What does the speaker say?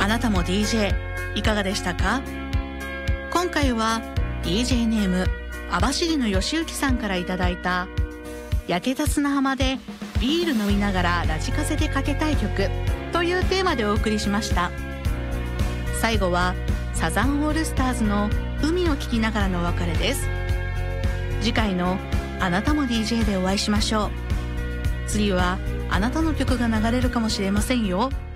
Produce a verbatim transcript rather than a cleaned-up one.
なたも ディージェー いかがでしたか？今回は ディージェー ネーム網走のよしゆきさんからいただいた焼けた砂浜でビール飲みながらラジカセでかけたい曲というテーマでお送りしました。最後はサザンオールスターズの海を聴きながらのお別れです。次回のあなたも ディージェー でお会いしましょう。次はあなたの曲が流れるかもしれませんよ。